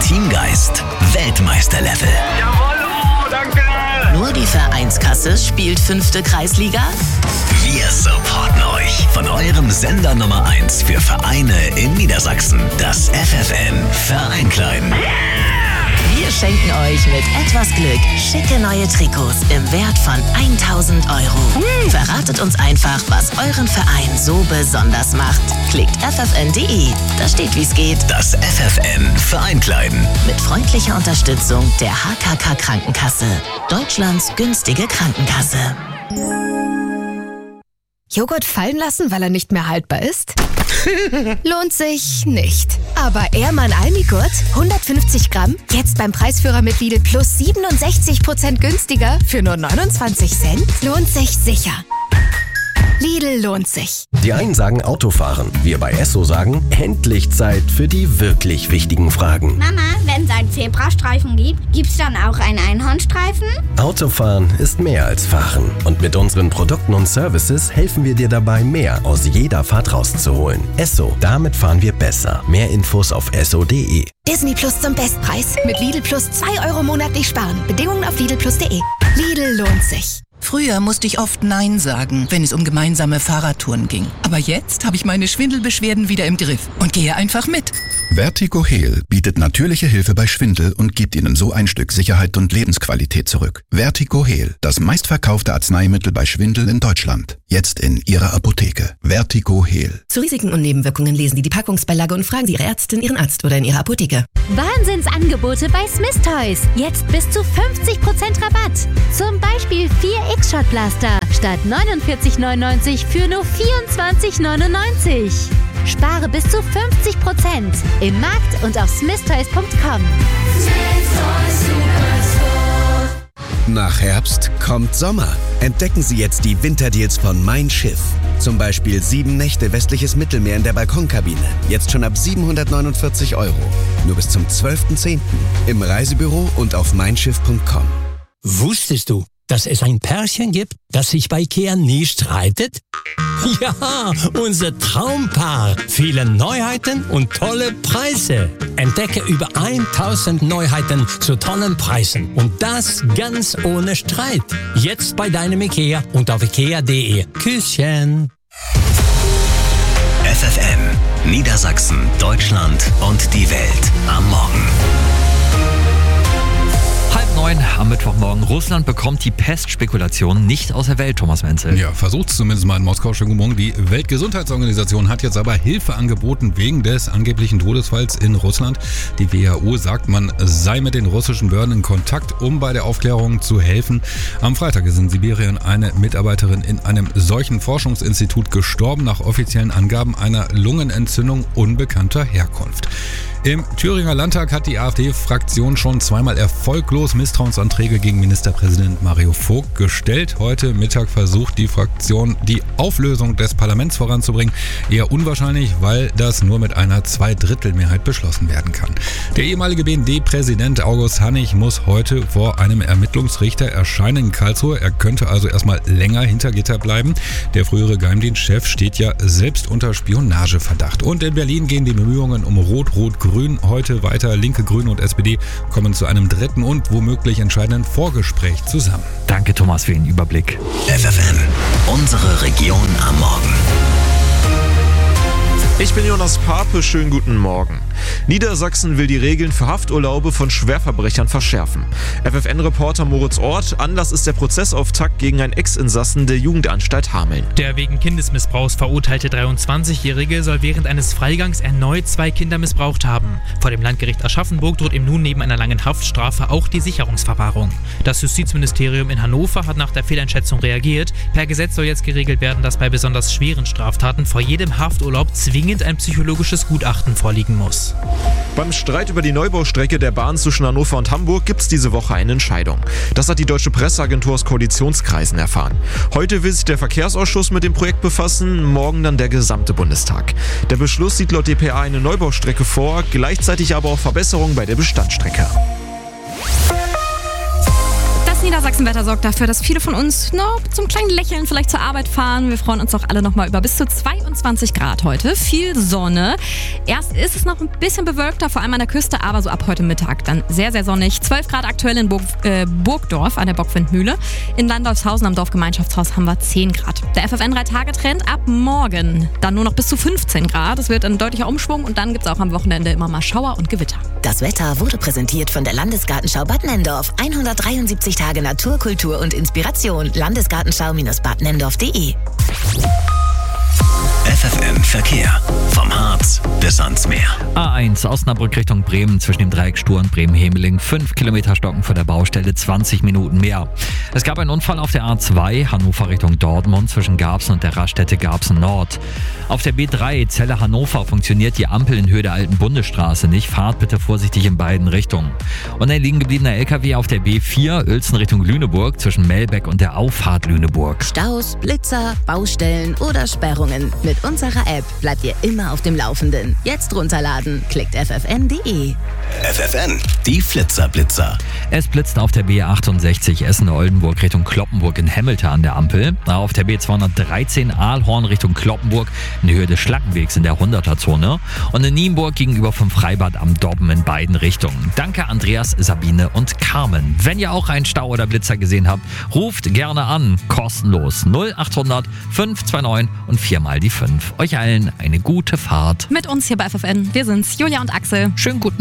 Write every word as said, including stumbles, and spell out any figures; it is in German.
Teamgeist, Weltmeisterlevel. Jawohl, danke! Nur die Vereinskasse spielt fünfte Kreisliga? Wir supporten euch von eurem Sender Nummer eins für Vereine in Niedersachsen, das F F N Vereinkleiden. Wir schenken euch mit etwas Glück schicke neue Trikots im Wert von tausend Euro. Mm. Verratet uns einfach, was euren Verein so besonders macht. Klickt f f n punkt d e. Da steht, wie's geht. Das F F N Vereinkleiden. Mit freundlicher Unterstützung der H K K Krankenkasse. Deutschlands günstige Krankenkasse. Joghurt fallen lassen, weil er nicht mehr haltbar ist? Lohnt sich nicht. Aber Ehrmann Almigurt, hundertfünfzig Gramm, jetzt beim Preisführer mit Lidl Plus siebenundsechzig Prozent günstiger für nur neunundzwanzig Cent? Lohnt sich sicher. Lidl lohnt sich. Die einen sagen Autofahren, wir bei Esso sagen, endlich Zeit für die wirklich wichtigen Fragen. Mama, wenn es einen Zebrastreifen gibt, gibt's dann auch einen Einhornstreifen? Autofahren ist mehr als Fahren. Und mit unseren Produkten und Services helfen wir dir dabei, mehr aus jeder Fahrt rauszuholen. Esso, damit fahren wir besser. Mehr Infos auf esso punkt d e. Disney Plus zum Bestpreis. Mit Lidl Plus zwei Euro monatlich sparen. Bedingungen auf lidl plus punkt d e. Lidl lohnt sich. Früher musste ich oft Nein sagen, wenn es um gemeinsame Fahrradtouren ging. Aber jetzt habe ich meine Schwindelbeschwerden wieder im Griff und gehe einfach mit. Vertigo Heal bietet natürliche Hilfe bei Schwindel und gibt Ihnen so ein Stück Sicherheit und Lebensqualität zurück. Vertigo Heal, das meistverkaufte Arzneimittel bei Schwindel in Deutschland. Jetzt in Ihrer Apotheke. Vertigo Heal. Zu Risiken und Nebenwirkungen lesen Sie die Packungsbeilage und fragen Sie Ihre Ärztin, Ihren Arzt oder in Ihrer Apotheke. Wahnsinnsangebote bei Smith Toys. Jetzt bis zu fünfzig Prozent Rabatt. Zum Beispiel vier X-Shot-Blaster statt neunundvierzig neunundneunzig für nur vierundzwanzig neunundneunzig. Spare bis zu fünfzig Prozent im Markt und auf smith toys punkt com. Nach Herbst kommt Sommer. Entdecken Sie jetzt die Winterdeals von Mein Schiff. Zum Beispiel sieben Nächte westliches Mittelmeer in der Balkonkabine. Jetzt schon ab siebenhundertneunundvierzig Euro. Nur bis zum zwölften zehnten im Reisebüro und auf mein schiff punkt com. Wusstest du, dass es ein Pärchen gibt, das sich bei Ikea nie streitet? Ja, unser Traumpaar. Viele Neuheiten und tolle Preise. Entdecke über tausend Neuheiten zu tollen Preisen. Und das ganz ohne Streit. Jetzt bei deinem Ikea und auf ikea punkt d e. Küsschen. F F N, Niedersachsen, Deutschland und die Welt am Morgen. Halb neun am Mittwochmorgen. Russland bekommt die Pestspekulation nicht aus der Welt, Thomas Menzel. Ja, versucht es zumindest mal in Moskau. Schönen guten Morgen. Die Weltgesundheitsorganisation hat jetzt aber Hilfe angeboten wegen des angeblichen Todesfalls in Russland. Die W H O sagt, man sei mit den russischen Behörden in Kontakt, um bei der Aufklärung zu helfen. Am Freitag ist in Sibirien eine Mitarbeiterin in einem solchen Forschungsinstitut gestorben, nach offiziellen Angaben einer Lungenentzündung unbekannter Herkunft. Im Thüringer Landtag hat die AfD-Fraktion schon zweimal erfolglos Misstrauensanträge gegen Ministerpräsident Mario Vogt gestellt. Heute Mittag versucht die Fraktion, die Auflösung des Parlaments voranzubringen. Eher unwahrscheinlich, weil das nur mit einer Zweidrittelmehrheit beschlossen werden kann. Der ehemalige B N D-Präsident August Hannig muss heute vor einem Ermittlungsrichter erscheinen in Karlsruhe. Er könnte also erstmal länger hinter Gitter bleiben. Der frühere Geheimdienstchef steht ja selbst unter Spionageverdacht. Und in Berlin gehen die Bemühungen um Rot-Rot-Grün heute weiter. Linke, Grüne und S P D kommen zu einem dritten und womöglich entscheidenden Vorgespräch zusammen. Danke, Thomas, für den Überblick. F F N, unsere Region am Morgen. Ich bin Jonas Pape, schönen guten Morgen. Niedersachsen will die Regeln für Hafturlaube von Schwerverbrechern verschärfen. F F N-Reporter Moritz Ort, Anlass ist der Prozessauftakt gegen einen Ex-Insassen der Jugendanstalt Hameln. Der wegen Kindesmissbrauchs verurteilte dreiundzwanzigjährige soll während eines Freigangs erneut zwei Kinder missbraucht haben. Vor dem Landgericht Aschaffenburg droht ihm nun neben einer langen Haftstrafe auch die Sicherungsverwahrung. Das Justizministerium in Hannover hat nach der Fehleinschätzung reagiert. Per Gesetz soll jetzt geregelt werden, dass bei besonders schweren Straftaten vor jedem Hafturlaub zwingend ein psychologisches Gutachten vorliegen muss. Beim Streit über die Neubaustrecke der Bahn zwischen Hannover und Hamburg gibt es diese Woche eine Entscheidung. Das hat die Deutsche Presseagentur aus Koalitionskreisen erfahren. Heute will sich der Verkehrsausschuss mit dem Projekt befassen, morgen dann der gesamte Bundestag. Der Beschluss sieht laut D P A eine Neubaustrecke vor, gleichzeitig aber auch Verbesserungen bei der Bestandsstrecke. Niedersachsen-Wetter sorgt dafür, dass viele von uns no, mit so einem kleinen Lächeln vielleicht zur Arbeit fahren. Wir freuen uns auch alle nochmal über bis zu zweiundzwanzig Grad heute. Viel Sonne. Erst ist es noch ein bisschen bewölkter, vor allem an der Küste, aber so ab heute Mittag dann sehr, sehr sonnig. zwölf Grad aktuell in Burg, äh, Burgdorf an der Bockwindmühle. In Landolfshausen am Dorfgemeinschaftshaus haben wir zehn Grad. Der F F N drei Tage Trend ab morgen dann nur noch bis zu fünfzehn Grad. Es wird ein deutlicher Umschwung und dann gibt es auch am Wochenende immer mal Schauer und Gewitter. Das Wetter wurde präsentiert von der Landesgartenschau Bad Nenndorf. hundertdreiundsiebzig Tage Natur, Kultur und Inspiration. Landesgartenschau-bad nenndorf punkt de. F F N Verkehr. Vom Harz bis ans Meer. A eins Osnabrück Richtung Bremen zwischen dem Dreieck Stur und Bremen-Hemeling. fünf Kilometer Stocken vor der Baustelle, zwanzig Minuten mehr. Es gab einen Unfall auf der A zwei Hannover Richtung Dortmund zwischen Garbsen und der Raststätte Garbsen Nord. Auf der B drei Celle Hannover funktioniert die Ampel in Höhe der alten Bundesstraße nicht. Fahrt bitte vorsichtig in beiden Richtungen. Und ein liegen gebliebener L K W auf der B vier Uelzen Richtung Lüneburg zwischen Melbeck und der Auffahrt Lüneburg. Staus, Blitzer, Baustellen oder Sperrungen. Mit unserer App bleibt ihr immer auf dem Laufenden. Jetzt runterladen. Klickt f f n punkt de. F F N, die Flitzerblitzer. Es blitzt auf der B achtundsechzig Essen-Oldenburg Richtung Kloppenburg in Hemmelte an der Ampel. Auf der B zweihundertdreizehn Aalhorn Richtung Kloppenburg in Höhe des Schlackenwegs in der hunderter-Zone. Und in Nienburg gegenüber vom Freibad am Dobben in beiden Richtungen. Danke Andreas, Sabine und Carmen. Wenn ihr auch einen Stau oder Blitzer gesehen habt, ruft gerne an. Kostenlos null achthundert fünf zwei neun und viermal die fünf. Euch allen eine gute Fahrt. Mit uns hier bei F F N. Wir sind's, Julia und Axel. Schönen guten